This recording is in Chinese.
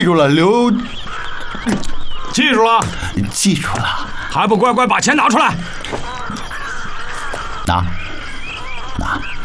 住了， 记住了， 记住了， 还不乖乖把钱拿出来？ 拿。